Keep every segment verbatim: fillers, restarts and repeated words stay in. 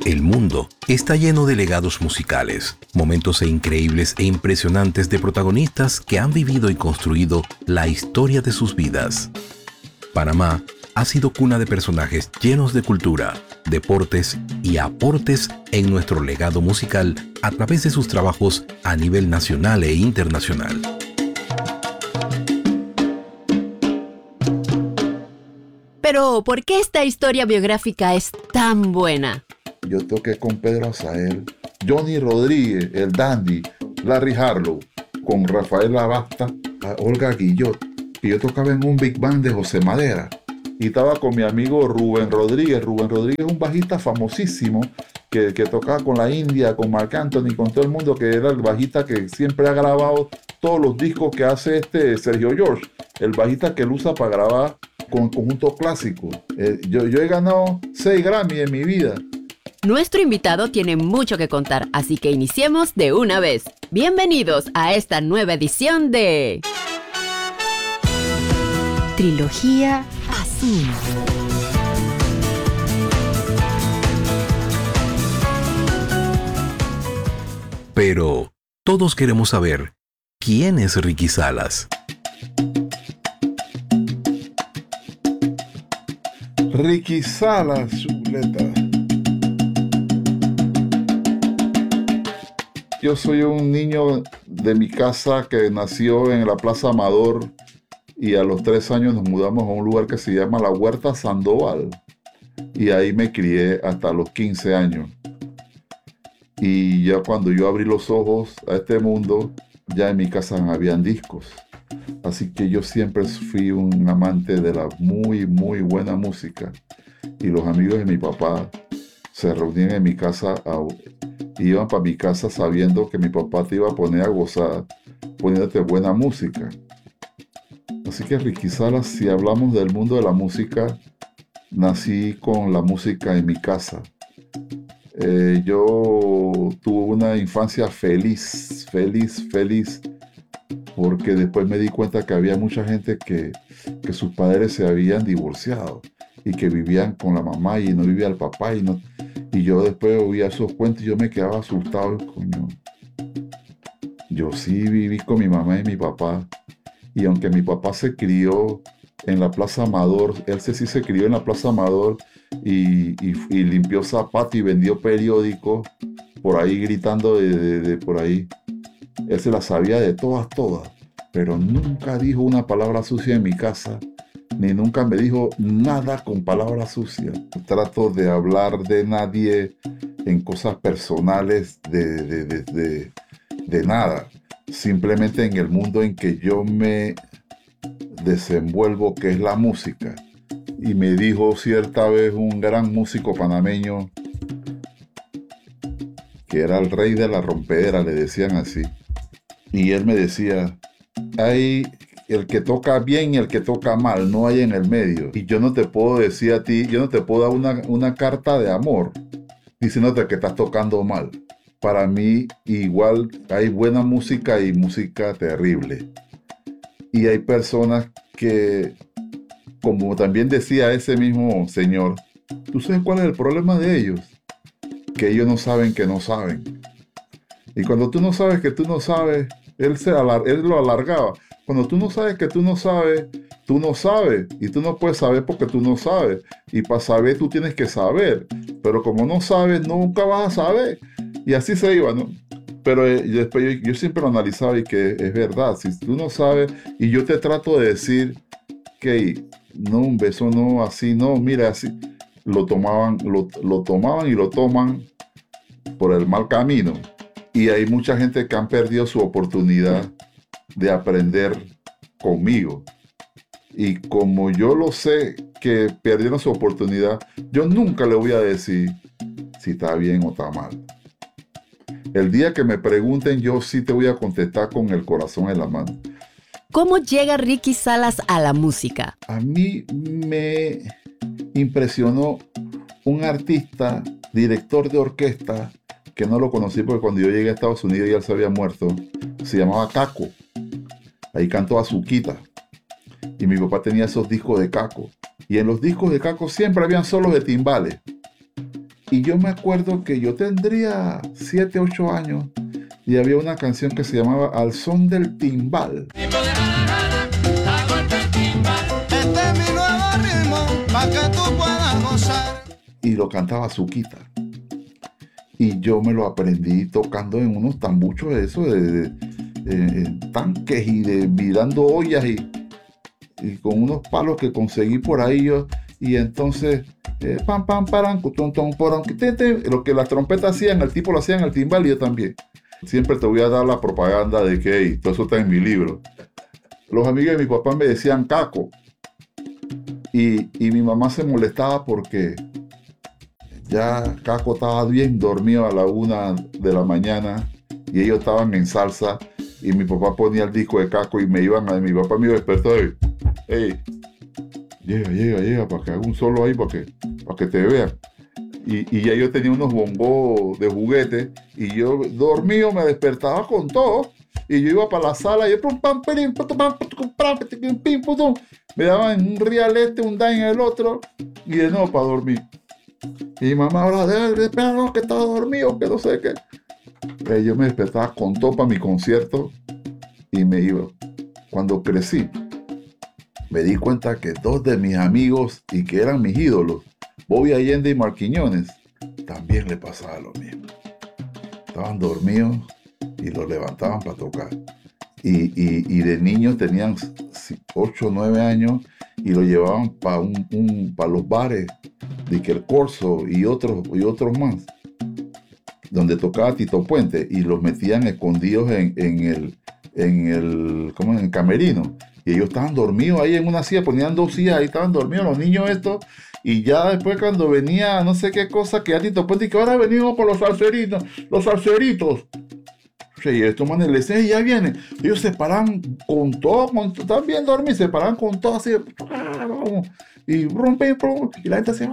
El mundo está lleno de legados musicales, momentos e increíbles e impresionantes de protagonistas que han vivido y construido la historia de sus vidas. Panamá ha sido cuna de personajes llenos de cultura, deportes y aportes en nuestro legado musical a través de sus trabajos a nivel nacional e internacional. Pero, ¿por qué esta historia biográfica es tan buena? Yo toqué con Pedro Azael, Johnny Rodríguez, el Dandy, Larry Harlow, con Rafael Labasta, Olga Guillot. Y yo tocaba en un big band de José Madera. Y estaba con mi amigo Rubén Rodríguez. Rubén Rodríguez es un bajista famosísimo que, que tocaba con la India, con Marc Anthony, con todo el mundo, que era el bajista que siempre ha grabado todos los discos que hace este Sergio George. El bajista que él usa para grabar con conjuntos clásicos. Eh, yo, yo he ganado seis Grammy en mi vida. Nuestro invitado tiene mucho que contar, así que iniciemos de una vez. Bienvenidos a esta nueva edición de Trilogía Azul. Pero todos queremos saber, ¿quién es Ricky Salas? Ricky Salas, chuleta. Yo soy un niño de mi casa que nació en la Plaza Amador y a los tres años nos mudamos a un lugar que se llama la Huerta Sandoval y ahí me crié hasta los quince años. Y ya cuando yo abrí los ojos a este mundo, ya en mi casa habían discos. Así que yo siempre fui un amante de la muy, muy buena música. Y los amigos de mi papá se reunían en mi casa a... iban para mi casa sabiendo que mi papá te iba a poner a gozar, poniéndote buena música. Así que Ricky Salas, si hablamos del mundo de la música, nací con la música en mi casa. Eh, yo tuve una infancia feliz, feliz, feliz, porque después me di cuenta que había mucha gente que, que sus padres se habían divorciado y que vivían con la mamá y no vivía el papá y no... Y yo después oía esos cuentos y yo me quedaba asustado. Coño, yo sí viví con mi mamá y mi papá. Y aunque mi papá se crió en la Plaza Amador, él sí se crió en la Plaza Amador y, y, y limpió zapatos y vendió periódicos por ahí gritando de, de, de por ahí. Él se las sabía de todas, todas. Pero nunca dijo una palabra sucia en mi casa. Ni nunca me dijo nada con palabras sucias. Trato de hablar de nadie en cosas personales de, de, de, de, de nada. Simplemente en el mundo en que yo me desenvuelvo, que es la música. Y me dijo cierta vez un gran músico panameño, que era el rey de la rompedera, le decían así. Y él me decía, hay... el que toca bien y el que toca mal, no hay en el medio. Y yo no te puedo decir a ti, yo no te puedo dar una, una carta de amor diciéndote que estás tocando mal. Para mí igual hay buena música y música terrible. Y hay personas que, como también decía ese mismo señor, ¿tú sabes cuál es el problema de ellos? Que ellos no saben que no saben. Y cuando tú no sabes que tú no sabes, él, se alar- él lo alargaba. Cuando tú no sabes que tú no sabes, tú no sabes. Y tú no puedes saber porque tú no sabes. Y para saber tú tienes que saber. Pero como no sabes, nunca vas a saber. Y así se iba, ¿no? Pero eh, después yo, yo siempre lo analizaba y que es verdad. Si tú no sabes y yo te trato de decir que no, un beso no, así no, mira, así. Lo tomaban, lo, lo tomaban y lo toman por el mal camino. Y hay mucha gente que han perdido su oportunidad de aprender conmigo. Y como yo lo sé que perdieron su oportunidad, yo nunca le voy a decir si está bien o está mal. El día que me pregunten, yo sí te voy a contestar con el corazón en la mano. ¿Cómo llega Ricky Salas a la música? A mí me impresionó un artista, director de orquesta, que no lo conocí porque cuando yo llegué a Estados Unidos ya él se había muerto. Se llamaba Caco. Ahí cantó Azuquita. Y mi papá tenía esos discos de Caco. Y en los discos de Caco siempre habían solos de timbales. Y yo me acuerdo que yo tendría siete, ocho años y había una canción que se llamaba Al son del timbal. Este es mi nuevo ritmo, pa' que tú puedas gozar. Y lo cantaba Zuquita. Y yo me lo aprendí tocando en unos tambuchos de eso, de, de, de tanques y de mirando ollas y, y con unos palos que conseguí por ahí yo. Y entonces, eh, pam, pam, paran, tum, tum, poran, tete, lo que las trompetas hacían, el tipo lo hacía en el timbal y yo también. Siempre te voy a dar la propaganda de que hey, todo eso está en mi libro. Los amigos de mi papá me decían Caco. Y, y mi mamá se molestaba porque ya Caco estaba bien dormido a la una de la mañana y ellos estaban en salsa y mi papá ponía el disco de Caco y me iban a mi papá me iba a despertar. Hey, llega, llega, llega para que haga un solo ahí para que, para que te vean. Y, y ya yo tenía unos bongos de juguete y yo dormido me despertaba con todo y yo iba para la sala y yo pum, pam, pim, pum, pam, pim, pim, pum, me daban un real este, un da en el otro y de nuevo para dormir. Y mi mamá hablaba de no, que estaba dormido, que no sé qué. Eh, yo me despertaba con todo para mi concierto y me iba. Cuando crecí, me di cuenta que dos de mis amigos y que eran mis ídolos, Bobby Allende y Marquiñones, también le pasaba lo mismo. Estaban dormidos y los levantaban para tocar. Y, y, y de niños tenían ocho o nueve años y lo llevaban para un, un, pa los bares de que el Corso y otros, y otros más, donde tocaba Tito Puente, y los metían escondidos en, en, el, en, el, ¿cómo? En el camerino. Y ellos estaban dormidos ahí en una silla, ponían dos sillas, ahí estaban dormidos los niños estos. Y ya después cuando venía no sé qué cosa, que ya Tito Puente, y que ahora venimos por los salseritos, los salseritos. Y estos manes les decían, ya vienen. Ellos se paraban con todo, con, estaban bien dormidos, se paraban con todo así. Y rompen, y la gente así.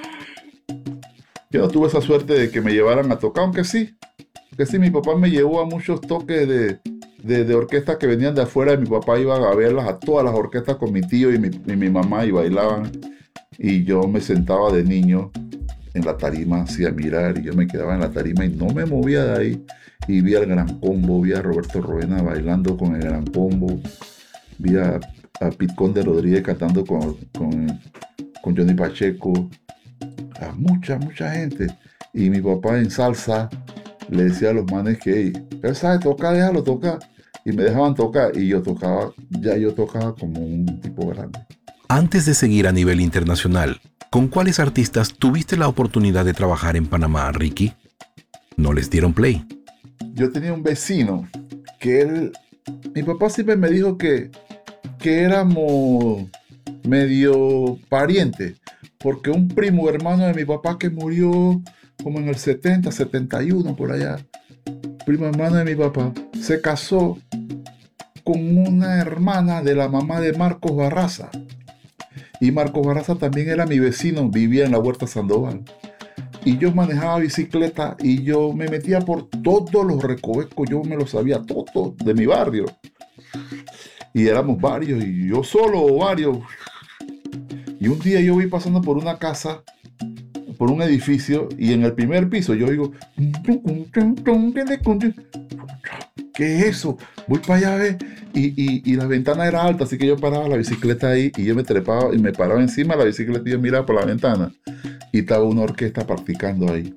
Yo no tuve esa suerte de que me llevaran a tocar, aunque sí. Que sí, mi papá me llevó a muchos toques de, de, de orquestas que venían de afuera. Y mi papá iba a verlas a todas las orquestas con mi tío y mi, y mi mamá y bailaban. Y yo me sentaba de niño en la tarima así a mirar y yo me quedaba en la tarima y no me movía de ahí. Y vi al Gran Combo, vi a Roberto Roena bailando con el Gran Combo, vi a, a Pete Conde Rodríguez cantando con, con, con Johnny Pacheco, a mucha, mucha gente. Y mi papá en salsa le decía a los manes que hey, él sabe tocar, déjalo tocar. Y me dejaban tocar y yo tocaba, ya yo tocaba como un tipo grande. Antes de seguir a nivel internacional, ¿con cuáles artistas tuviste la oportunidad de trabajar en Panamá, Ricky? ¿No les dieron play? Yo tenía un vecino que él, mi papá siempre me dijo que, que éramos medio parientes, porque un primo hermano de mi papá que murió como en el setenta, setenta y uno por allá, primo hermano de mi papá, se casó con una hermana de la mamá de Marcos Barraza. Y Marcos Barraza también era mi vecino, vivía en la Huerta Sandoval. Y yo manejaba bicicleta y yo me metía por todos los recovecos, yo me lo sabía todo de mi barrio. Y éramos varios, y yo solo o varios. Y un día yo voy pasando por una casa, por un edificio, y en el primer piso yo digo, ¿qué es eso? Voy para allá a ver. Y, y, y la ventana era alta, así que yo paraba la bicicleta ahí y yo me trepaba y me paraba encima de la bicicleta y yo miraba por la ventana. Y estaba una orquesta practicando ahí.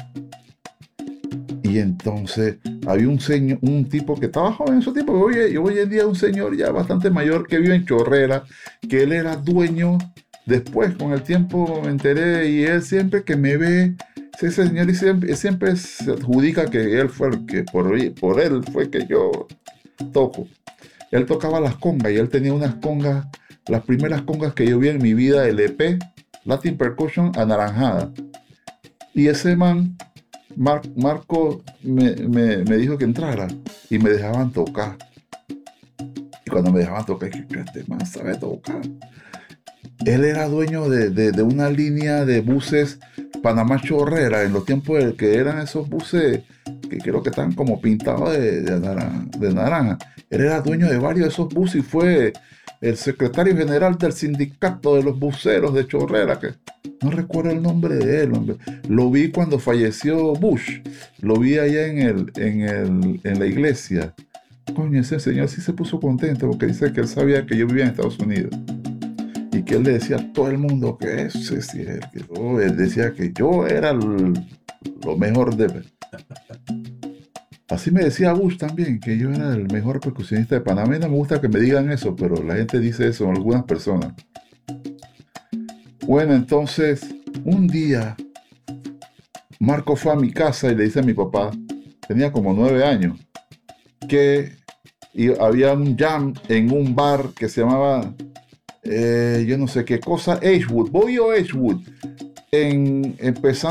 Y entonces había un señor, un tipo que estaba joven en su tiempo, hoy, hoy en día un señor ya bastante mayor que vive en Chorrera, que él era dueño. Después, con el tiempo me enteré y él siempre que me ve, ese señor siempre, siempre se adjudica que él fue el que, por, por él fue que yo toco. Él tocaba las congas y él tenía unas congas, las primeras congas que yo vi en mi vida, L P, Latin Percussion, anaranjada. Y ese man, Mar, Marco, me, me, me dijo que entrara y me dejaban tocar. Y cuando me dejaban tocar, dije, este man sabe tocar. Él era dueño de, de, de una línea de buses Panamá Chorrera, en los tiempos de que eran esos buses que creo que estaban como pintados de, de, naranja, de naranja. Él era dueño de varios de esos buses y fue el secretario general del sindicato de los buceros de Chorrera, que no recuerdo el nombre de él, hombre. Lo vi cuando falleció Bush, lo vi allá en, el, en, el, en la iglesia. Coño, ese señor sí se puso contento porque dice que él sabía que yo vivía en Estados Unidos y que él le decía a todo el mundo que ese sí es el que yo, él decía que yo era el, lo mejor de... Así me decía Bush también, que yo era el mejor percusionista de Panamá. A mí no me gusta que me digan eso, pero la gente dice eso en algunas personas. Bueno, entonces, un día, Marco fue a mi casa y le dice a mi papá, tenía como nueve años, que había un jam en un bar que se llamaba, eh, yo no sé qué cosa, Edgewood, Boy o Edgewood, en, empezando